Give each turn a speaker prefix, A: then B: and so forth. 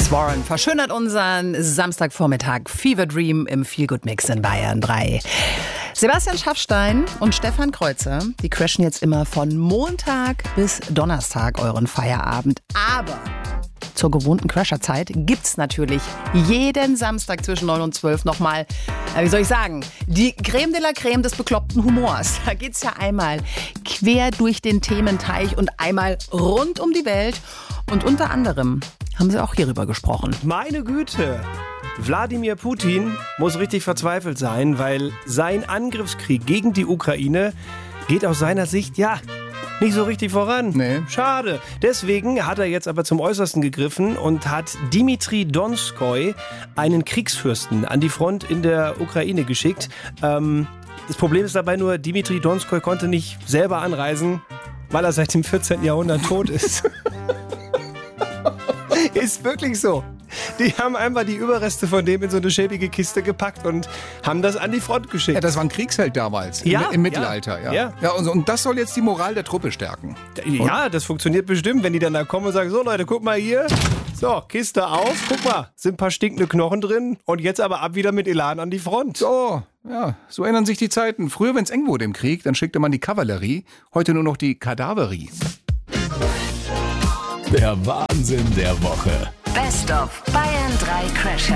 A: Alex Warren verschönert unseren Samstagvormittag Fever Dream im Feel Good Mix in Bayern 3. Sebastian Schaffstein und Stefan Kreuzer, die crashen jetzt immer von Montag bis Donnerstag euren Feierabend. Aber zur gewohnten Crasherzeit gibt's natürlich jeden Samstag zwischen 9 und 12 nochmal, wie soll ich sagen, die Creme de la Creme des bekloppten Humors. Da geht's ja einmal quer durch den Thementeich und einmal rund um die Welt. Und unter anderem haben sie auch hierüber gesprochen.
B: Meine Güte! Wladimir Putin muss richtig verzweifelt sein, weil sein Angriffskrieg gegen die Ukraine geht aus seiner Sicht, nicht so richtig voran.
C: Nee.
B: Schade. Deswegen hat er jetzt aber zum Äußersten gegriffen und hat Dmitri Donskoi, einen Kriegsfürsten, an die Front in der Ukraine geschickt. Das Problem ist dabei nur, Dmitri Donskoi konnte nicht selber anreisen, weil er seit dem 14. Jahrhundert tot ist. Ist wirklich so. Die haben einfach die Überreste von dem in so eine schäbige Kiste gepackt und haben das an die Front geschickt.
C: Ja, das war ein Kriegsheld damals,
B: Ja,
C: im Mittelalter.
B: ja.
C: Ja, und das soll jetzt die Moral der Truppe stärken.
B: Ja, das funktioniert bestimmt, wenn die dann da kommen und sagen, so Leute, guck mal hier, so, Kiste auf, guck mal, sind ein paar stinkende Knochen drin und jetzt aber ab wieder mit Elan an die Front.
C: So, ja, so ändern sich die Zeiten. Früher, wenn es eng wurde im Krieg, dann schickte man die Kavallerie, heute nur noch die Kadaverie.
D: Der Wahnsinn der Woche.
E: Best of Bayern 3 Crasher.